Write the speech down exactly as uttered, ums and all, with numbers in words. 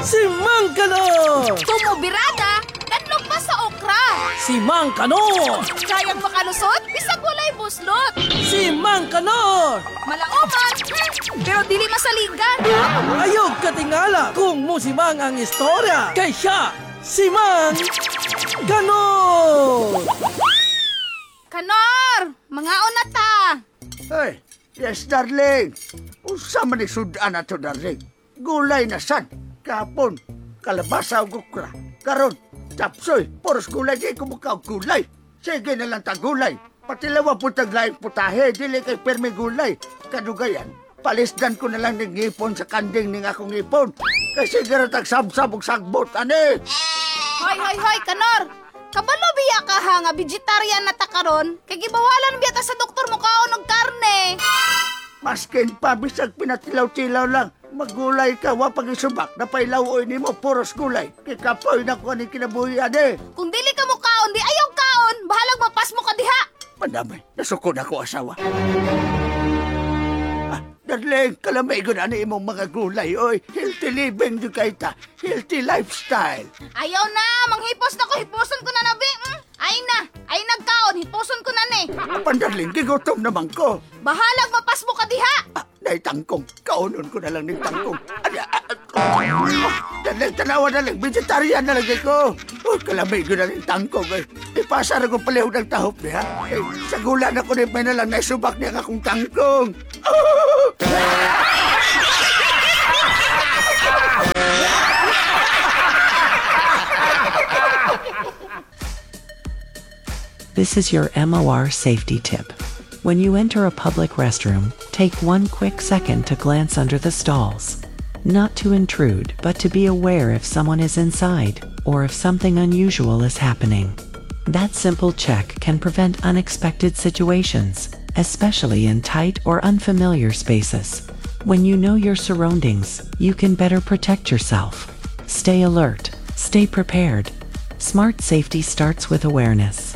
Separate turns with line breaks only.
Si Mang Kanor!
Tumubirada, kanlog pa sa okra.
Si Mang Kanor!
Kayang makalusot, bisag walay buslot.
Si Mang Kanor!
Malaoman, hmm, pero dili masaligan.
Ayog katingala kung musimang ang istorya. Kay siya, si Mang Kanor!
Kanor, mga ta.
Ay, yes, darling. Usa man ni sudan ato, darling. Gulay na sad. Kapon, kalabasa o gukra. Karon, tapsoy, poros gulay, di ko mukha og gulay. Sige na lang tag gulay. Pati lawa po taglaing putahe, dili kay permi gulay. Kadugayan, palisdan ko na lang ng ngipon sa kanding ning akong ngipon. Kasi gara tagsabsab og sagbot, ani.
Hoy, hoy, hoy, Kanor. Kabalo biya ka ha nga vegetarian na ta karon, kay gibawalan biya ta sa doktor mo kaon og karne.
Maskin pa, bisag pinatilaw-tilaw lang. Maggulay ka, wapag isubak, napailawoy ni mo, puros gulay. Kikapoy na ko ni kinabuhian eh.
Kung dili ka mo kaon, di ayaw kaon, bahalag mapas mo ka diha.
Pandamay, nasukod ako asawa. Ah, darling, kalamay ko na ni imong mga gulay, oy. Healthy living di kay ta. Healthy lifestyle.
Ayaw na, manghipos na ko, hiposon ko na nabi. Mm, ay na, ay nagkaon, hiposon ko na ni.
Pandarling, gigutom naman ko.
Bahalag mapas mo ka diha.
Ah, nay tangkong, kaunon ko na lang ng tangkong. Ano, ah, ah, oh, darling, tanawa na lang, vegetarian na lang ko. Oh, kalamay ko na ng tangkong, eh. Ipasa na ko paliw ng tahop niya. Eh, sa gulan ako ni may na lang naisubak niya akong tangkong. Oh!
This is your M O R safety tip. When you enter a public restroom, take one quick second to glance under the stalls. Not to intrude, but to be aware if someone is inside, or if something unusual is happening. That simple check can prevent unexpected situations, especially in tight or unfamiliar spaces. When you know your surroundings, you can better protect yourself. Stay alert, stay prepared. Smart safety starts with awareness.